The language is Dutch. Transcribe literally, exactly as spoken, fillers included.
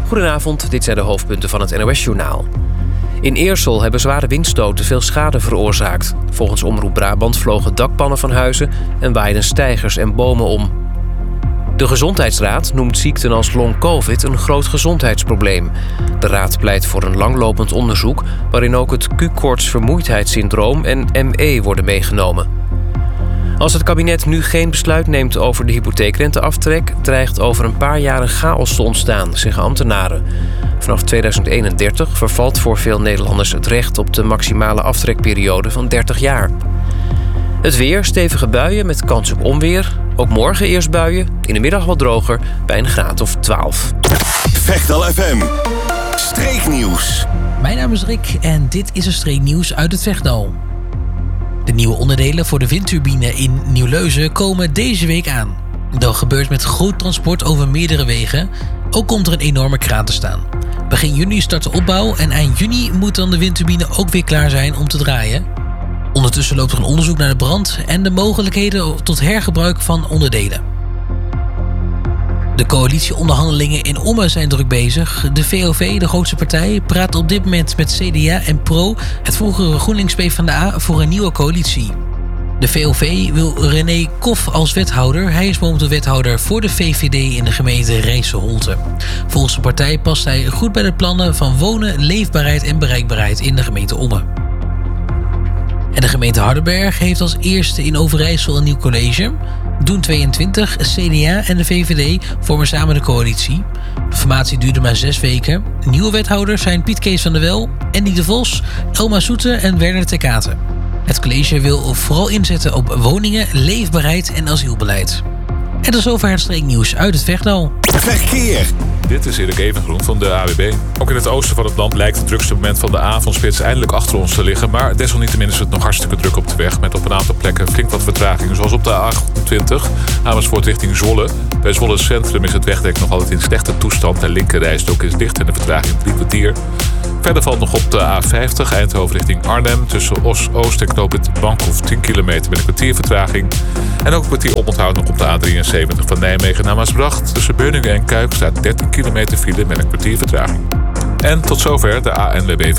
Goedenavond, dit zijn de hoofdpunten van het N O S-journaal. In Eersel hebben zware windstoten veel schade veroorzaakt. Volgens Omroep Brabant vlogen dakpannen van huizen en waaiden steigers en bomen om. De Gezondheidsraad noemt ziekten als long-covid een groot gezondheidsprobleem. De raad pleit voor een langlopend onderzoek waarin ook het Q-koorts-vermoeidheidssyndroom en M E worden meegenomen. Als het kabinet nu geen besluit neemt over de hypotheekrenteaftrek, dreigt over een paar jaar een chaos te ontstaan, zeggen ambtenaren. Vanaf tweeduizend eenendertig vervalt voor veel Nederlanders het recht op de maximale aftrekperiode van dertig jaar. Het weer, stevige buien met kans op onweer. Ook morgen eerst buien, in de middag wat droger, bij een graad of twaalf. Vechtal F M, streeknieuws. Mijn naam is Rick en dit is een streeknieuws uit het Vechtdal. De nieuwe onderdelen voor de windturbine in Nieuw-Leuzen komen deze week aan. Dat gebeurt met groot transport over meerdere wegen. Ook komt er een enorme kraan te staan. Begin juni start de opbouw en eind juni moet dan de windturbine ook weer klaar zijn om te draaien. Ondertussen loopt er een onderzoek naar de brand en de mogelijkheden tot hergebruik van onderdelen. De coalitieonderhandelingen in Ommen zijn druk bezig. De V O V, de grootste partij, praat op dit moment met C D A en Pro, het vroegere GroenLinks PvdA, voor een nieuwe coalitie. De V O V wil René Koff als wethouder. Hij is momenteel wethouder voor de V V D in de gemeente Rijsselholte. Volgens de partij past hij goed bij de plannen van wonen, leefbaarheid en bereikbaarheid in de gemeente Ommen. En de gemeente Hardenberg heeft als eerste in Overijssel een nieuw college. Doen tweeëntwintig, C D A en de V V D vormen samen de coalitie. De formatie duurde maar zes weken. Nieuwe wethouders zijn Piet Kees van der Wel, Andy de Vos, Elma Soete en Werner ter Katen. Het college wil vooral inzetten op woningen, leefbaarheid en asielbeleid. En tot zover het streeknieuws uit het Vechtdal. Verkeer. Dit is Erik Evengroen van de A W B. Ook in het oosten van het land lijkt het drukste moment van de avondspits eindelijk achter ons te liggen. Maar desalniettemin is het nog hartstikke druk op de weg. Met op een aantal plekken flink wat vertraging. Zoals op de A achtentwintig, Amersfoort richting Zwolle. Bij Zwolle Centrum is het wegdek nog altijd in slechte toestand. De linkerrijstrook is dicht en de vertraging drie kwartier. Verder valt nog op de A vijftig, Eindhoven richting Arnhem. Tussen Os-Oost en knooppunt Bankhoef tien kilometer met een kwartier vertraging. En ook een kwartier oponthoud nog op de A drieënzeventig van Nijmegen naar Maasbracht. Tussen Beuningen en Kuik staat dertien kilometer file met een kwartier vertraging. En tot zover de A N W B.